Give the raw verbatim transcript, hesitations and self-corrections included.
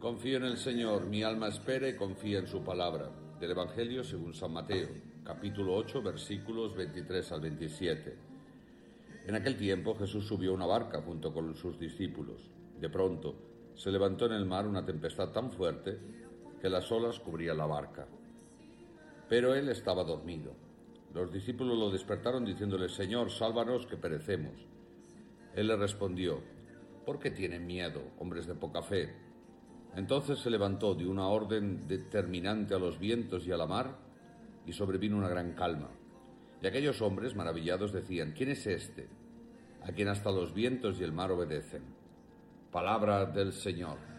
Confío en el Señor, mi alma espera y confía en su palabra. Del Evangelio según San Mateo, capítulo ocho, versículos veintitrés al veintisiete. En aquel tiempo Jesús subió a una barca junto con sus discípulos. De pronto se levantó en el mar una tempestad tan fuerte que las olas cubrían la barca. Pero él estaba dormido. Los discípulos lo despertaron diciéndole: Señor, sálvanos que perecemos. Él le respondió: ¿por qué tienen miedo, hombres de poca fe? Entonces se levantó, dio una orden determinante a los vientos y a la mar, y sobrevino una gran calma. Y aquellos hombres, maravillados, decían: ¿quién es este, a quien hasta los vientos y el mar obedecen? Palabra del Señor.